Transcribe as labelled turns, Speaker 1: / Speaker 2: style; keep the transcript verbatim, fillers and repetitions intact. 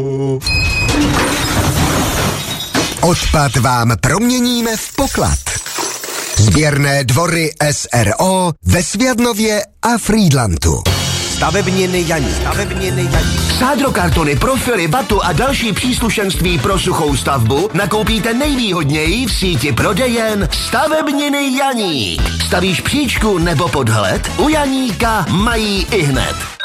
Speaker 1: Odpad vám proměníme v poklad. Sběrné dvory S R O ve Sviadnově a Frýdlantu.
Speaker 2: Stavebniny Janík. Stavebniny Janík.
Speaker 3: Sádrokartony, profily, vatu a další příslušenství pro suchou stavbu nakoupíte nejvýhodněji v síti prodejen Stavebniny Janík. Stavíš příčku nebo podhled? U Janíka mají i hned.